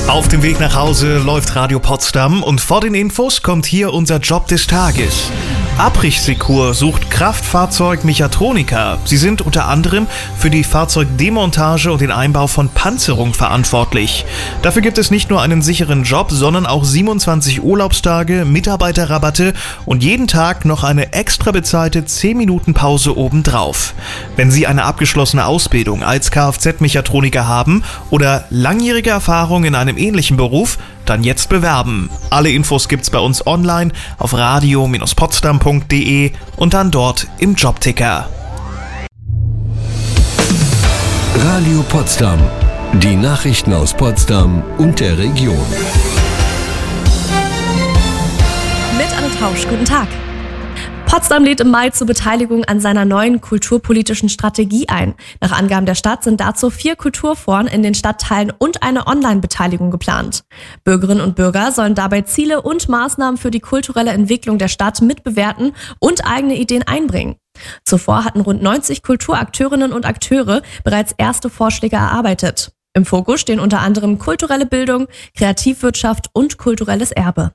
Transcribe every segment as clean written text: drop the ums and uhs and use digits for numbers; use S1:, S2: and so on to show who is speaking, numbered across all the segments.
S1: Auf dem Weg nach Hause läuft Radio Potsdam und vor den Infos kommt hier unser Job des Tages. Abrichsecur sucht Kraftfahrzeug-Mechatroniker. Sie sind unter anderem für die Fahrzeugdemontage und den Einbau von Panzerung verantwortlich. Dafür gibt es nicht nur einen sicheren Job, sondern auch 27 Urlaubstage, Mitarbeiterrabatte und jeden Tag noch eine extra bezahlte 10 Minuten Pause obendrauf. Wenn Sie eine abgeschlossene Ausbildung als Kfz-Mechatroniker haben oder langjährige Erfahrung in einem ähnlichen Beruf, dann jetzt bewerben. Alle Infos gibt's bei uns online auf radio-potsdam.de und dann dort im Jobticker.
S2: Radio Potsdam. Die Nachrichten aus Potsdam und der Region.
S3: Mit Anne Tausch, guten Tag. Potsdam lädt im Mai zur Beteiligung an seiner neuen kulturpolitischen Strategie ein. Nach Angaben der Stadt sind dazu 4 Kulturforen in den Stadtteilen und eine Online-Beteiligung geplant. Bürgerinnen und Bürger sollen dabei Ziele und Maßnahmen für die kulturelle Entwicklung der Stadt mitbewerten und eigene Ideen einbringen. Zuvor hatten rund 90 Kulturakteurinnen und Akteure bereits erste Vorschläge erarbeitet. Im Fokus stehen unter anderem kulturelle Bildung, Kreativwirtschaft und kulturelles Erbe.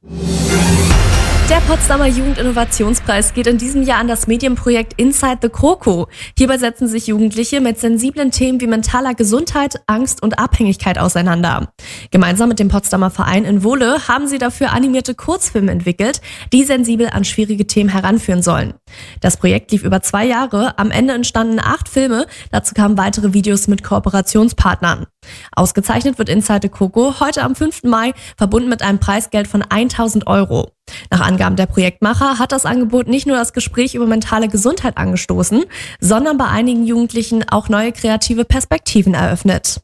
S3: Der Potsdamer Jugendinnovationspreis geht in diesem Jahr an das Medienprojekt Inside the Kroko. Hierbei setzen sich Jugendliche mit sensiblen Themen wie mentaler Gesundheit, Angst und Abhängigkeit auseinander. Gemeinsam mit dem Potsdamer Verein in Wohle haben sie dafür animierte Kurzfilme entwickelt, die sensibel an schwierige Themen heranführen sollen. Das Projekt lief über 2 Jahre, am Ende entstanden 8 Filme, dazu kamen weitere Videos mit Kooperationspartnern. Ausgezeichnet wird Inside the Kroko heute am 5. Mai, verbunden mit einem Preisgeld von 1.000 €. Nach Angaben der Projektmacher hat das Angebot nicht nur das Gespräch über mentale Gesundheit angestoßen, sondern bei einigen Jugendlichen auch neue kreative Perspektiven eröffnet.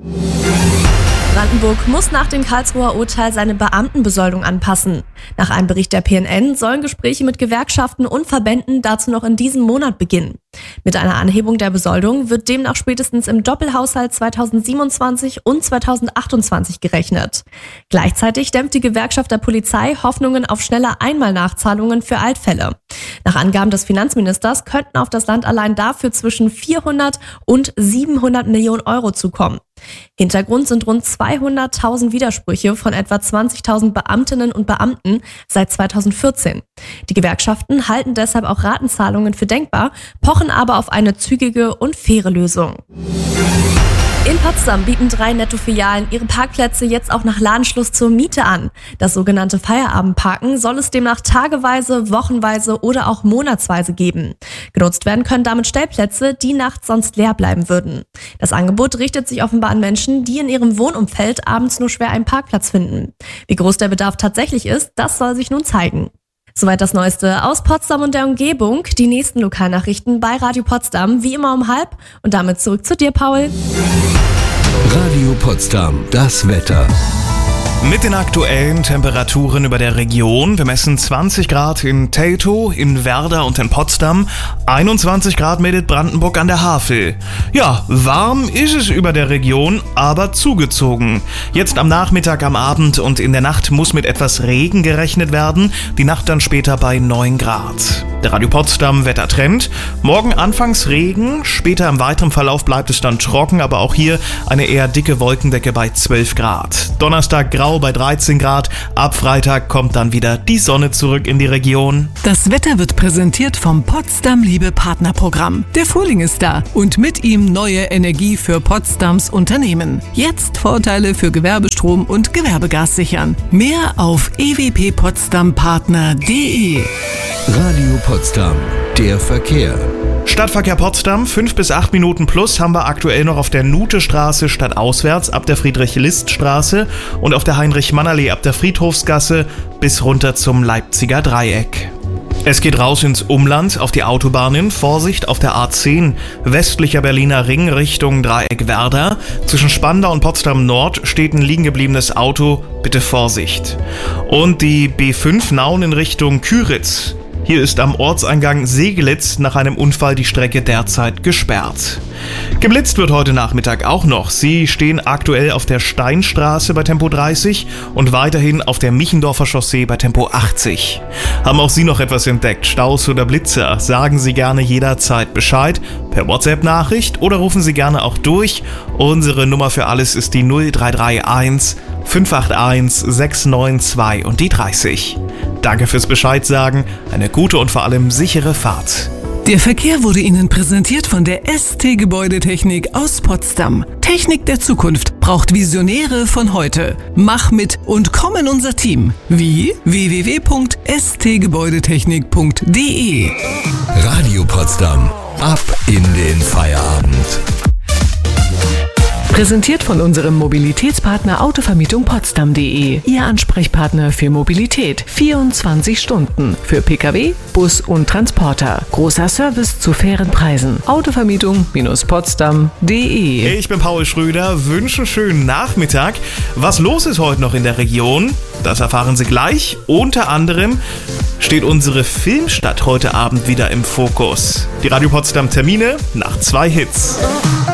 S3: Brandenburg muss nach dem Karlsruher Urteil seine Beamtenbesoldung anpassen. Nach einem Bericht der PNN sollen Gespräche mit Gewerkschaften und Verbänden dazu noch in diesem Monat beginnen. Mit einer Anhebung der Besoldung wird demnach spätestens im Doppelhaushalt 2027 und 2028 gerechnet. Gleichzeitig dämpft die Gewerkschaft der Polizei Hoffnungen auf schnelle Einmalnachzahlungen für Altfälle. Nach Angaben des Finanzministers könnten auf das Land allein dafür zwischen 400 und 700 Millionen € zukommen. Hintergrund sind rund 200.000 Widersprüche von etwa 20.000 Beamtinnen und Beamten seit 2014. Die Gewerkschaften halten deshalb auch Ratenzahlungen für denkbar, pochen aber auf eine zügige und faire Lösung. In Potsdam bieten 3 Netto-Filialen ihre Parkplätze jetzt auch nach Ladenschluss zur Miete an. Das sogenannte Feierabendparken soll es demnach tageweise, wochenweise oder auch monatsweise geben. Genutzt werden können damit Stellplätze, die nachts sonst leer bleiben würden. Das Angebot richtet sich offenbar an Menschen, die in ihrem Wohnumfeld abends nur schwer einen Parkplatz finden. Wie groß der Bedarf tatsächlich ist, das soll sich nun zeigen. Soweit das Neueste aus Potsdam und der Umgebung. Die nächsten Lokalnachrichten bei Radio Potsdam, wie immer um 12:30. Und damit zurück zu dir, Paul.
S2: Radio Potsdam, das Wetter.
S1: Mit den aktuellen Temperaturen über der Region. Wir messen 20 Grad in Teltow, in Werder und in Potsdam. 21 Grad meldet Brandenburg an der Havel. Ja, warm ist es über der Region, aber zugezogen. Jetzt am Nachmittag, am Abend und in der Nacht muss mit etwas Regen gerechnet werden. Die Nacht dann später bei 9 Grad. Der Radio Potsdam Wettertrend. Morgen anfangs Regen, später im weiteren Verlauf bleibt es dann trocken, aber auch hier eine eher dicke Wolkendecke bei 12 Grad. Donnerstag grau bei 13 Grad. Ab Freitag kommt dann wieder die Sonne zurück in die Region.
S4: Das Wetter wird präsentiert vom Potsdam Liebe Partnerprogramm. Der Frühling ist da und mit ihm neue Energie für Potsdams Unternehmen. Jetzt Vorteile für Gewerbestrom und Gewerbegas sichern. Mehr auf ewppotsdampartner.de.
S2: Radio Potsdam, der Verkehr.
S1: Stadtverkehr Potsdam, 5 bis 8 Minuten plus haben wir aktuell noch auf der Nuthestraße stadtauswärts ab der Friedrich-List-Straße und auf der Heinrich-Mann-Allee ab der Friedhofsgasse bis runter zum Leipziger Dreieck. Es geht raus ins Umland auf die Autobahnen. Vorsicht auf der A10 westlicher Berliner Ring Richtung Dreieck Werder. Zwischen Spandau und Potsdam Nord steht ein liegen gebliebenes Auto. Bitte Vorsicht. Und die B5 Nauen in Richtung Küritz. Hier ist am Ortseingang Segelitz nach einem Unfall die Strecke derzeit gesperrt. Geblitzt wird heute Nachmittag auch noch. Sie stehen aktuell auf der Steinstraße bei Tempo 30 und weiterhin auf der Michendorfer Chaussee bei Tempo 80. Haben auch Sie noch etwas entdeckt, Staus oder Blitzer? Sagen Sie gerne jederzeit Bescheid per WhatsApp-Nachricht oder rufen Sie gerne auch durch. Unsere Nummer für alles ist die 0331 581 692 und die 30. Danke fürs Bescheid sagen, eine gute und vor allem sichere Fahrt.
S4: Der Verkehr wurde Ihnen präsentiert von der ST Gebäudetechnik aus Potsdam. Technik der Zukunft braucht Visionäre von heute. Mach mit und komm in unser Team. Wie? www.stgebäudetechnik.de.
S2: Radio Potsdam. Ab in den Feierabend.
S4: Präsentiert von unserem Mobilitätspartner Autovermietung Potsdam.de. Ihr Ansprechpartner für Mobilität. 24 Stunden. Für Pkw, Bus und Transporter. Großer Service zu fairen Preisen. Autovermietung-potsdam.de.
S1: Ich bin Paul Schröder, wünsche einen schönen Nachmittag. Was los ist heute noch in der Region, das erfahren Sie gleich. Unter anderem steht unsere Filmstadt heute Abend wieder im Fokus. Die Radio Potsdam Termine nach 2 Hits.